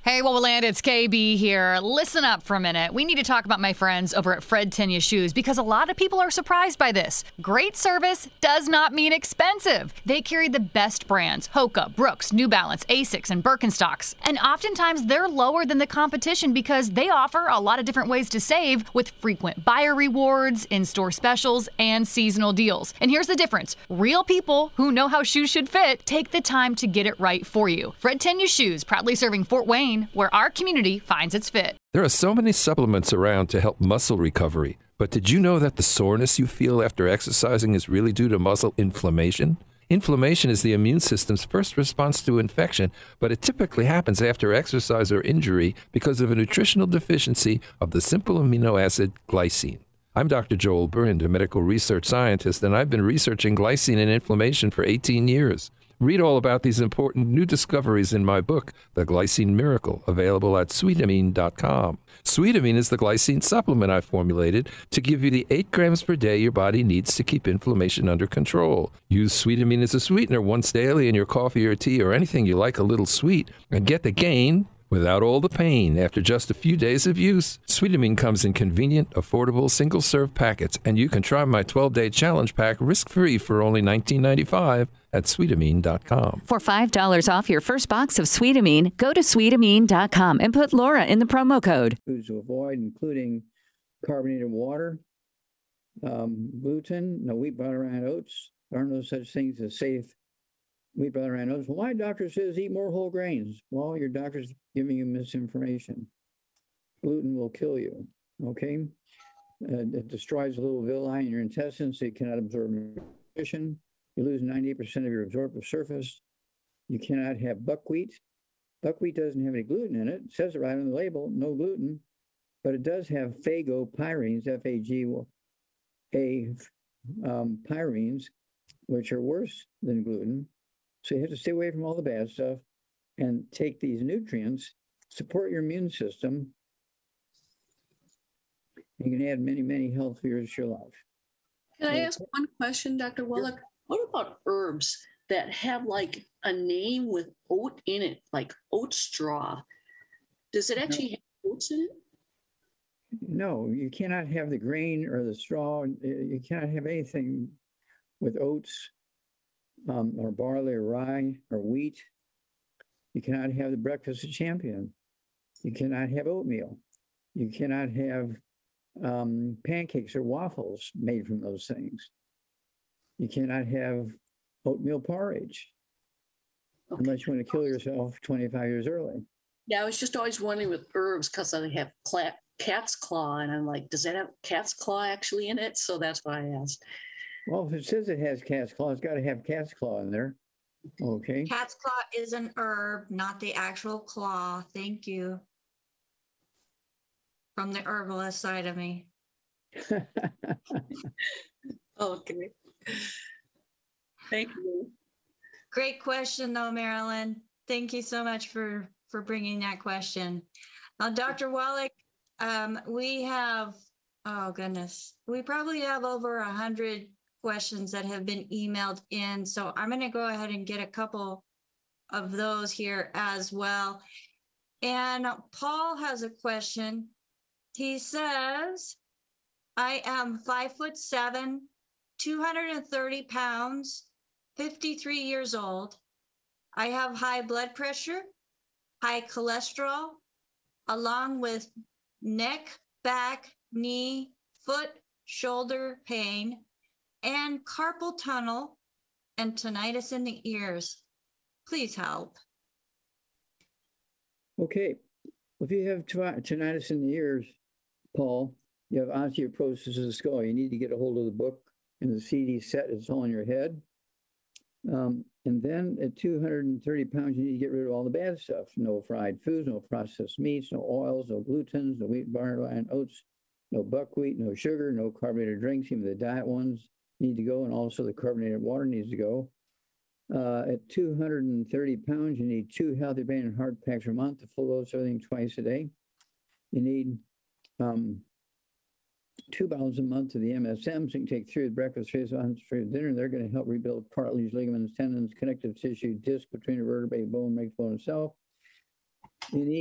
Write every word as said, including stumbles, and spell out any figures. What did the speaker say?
Hey, Wowoland, it's K B here. Listen up for a minute. We need to talk about my friends over at Fred Tenya Shoes because a lot of people are surprised by this. Great service does not mean expensive. They carry the best brands, Hoka, Brooks, New Balance, Asics, and Birkenstocks. And oftentimes they're lower than the competition because they offer a lot of different ways to save with frequent buyer rewards, in-store specials, and seasonal deals. And here's the difference. Real people who know how shoes should fit take the time to get it right for you. Fred Tenya Shoes, proudly serving Fort Wayne, where our community finds its fit. There are so many supplements around to help muscle recovery, but did you know that the soreness you feel after exercising is really due to muscle inflammation? Inflammation is the immune system's first response to infection, but it typically happens after exercise or injury because of a nutritional deficiency of the simple amino acid glycine. I'm Doctor Joel Brind, a medical research scientist, and I've been researching glycine and inflammation for eighteen years. Read all about these important new discoveries in my book, The Glycine Miracle, available at sweetamine dot com. Sweetamine is the glycine supplement I formulated to give you the eight grams per day your body needs to keep inflammation under control. Use Sweetamine as a sweetener once daily in your coffee or tea or anything you like a little sweet, and get the gain without all the pain after just a few days of use. Sweetamine comes in convenient, affordable, single-serve packets, and you can try my twelve-day challenge pack risk-free for only nineteen ninety-five at sweetamine dot com. For five dollars off your first box of Sweetamine, go to sweetamine dot com and put Laura in the promo code. Foods to avoid, including carbonated water, um, gluten, no wheat, butter, and oats. There are no such things as safe wheat, butter, and oats. Why doctor says eat more whole grains? Well, your doctor's giving you misinformation. Gluten will kill you, okay? Uh, it destroys the little villi in your intestines, so you cannot absorb nutrition. You lose ninety percent of your absorptive surface. You cannot have buckwheat. Buckwheat doesn't have any gluten in it. It says it right on the label, no gluten, but it does have phagopyrenes, F A G A um, pyrenes, which are worse than gluten. So you have to stay away from all the bad stuff and take these nutrients, support your immune system. You can add many, many health years to your life. Can I ask one question, Doctor Wallach? What about herbs that have like a name with oat in it, like oat straw? Does it actually have oats in it? No, you cannot have the grain or the straw. You cannot have anything with oats um, or barley or rye or wheat. You cannot have the breakfast of champion. You cannot have oatmeal. You cannot have um, pancakes or waffles made from those things. You cannot have oatmeal porridge okay. unless you want to kill yourself twenty-five years early. Yeah, I was just always wondering with herbs because they have cla- cat's claw, and I'm like, does that have cat's claw actually in it? So that's why I asked. Well, if it says it has cat's claw, it's got to have cat's claw in there. Okay. Cat's claw is an herb, not the actual claw. Thank you. From the herbalist side of me. Okay. Thank you. Great question, though, Marilyn. Thank you so much for, for bringing that question. Now, Doctor Wallach, um, we have, oh, goodness, we probably have over one hundred questions that have been emailed in. So I'm going to go ahead and get a couple of those here as well. And Paul has a question. He says, I am five foot seven, two hundred thirty pounds, fifty-three years old. I have high blood pressure, high cholesterol, along with neck, back, knee, foot, shoulder pain, and carpal tunnel and tinnitus in the ears. Please help. Okay. If you have tinnitus in the ears, Paul, you have osteoporosis of the skull. You need to get a hold of the book and the C D set. It's all in your head. Um, and then at two hundred thirty pounds, you need to get rid of all the bad stuff. No fried foods, no processed meats, no oils, no glutens, no wheat, barley, and oats, no buckwheat, no sugar, no carbonated drinks. Even the diet ones need to go, and also the carbonated water needs to go. Uh, at two hundred thirty pounds, you need two healthy brain and heart packs a month, a full dose of everything twice a day. You need um, two bottles a month of the M S M, so you can take three with breakfast, three with dinner. They're going to help rebuild cartilage, ligaments, tendons, connective tissue, disc between the vertebrae, bone, makes bone itself. You need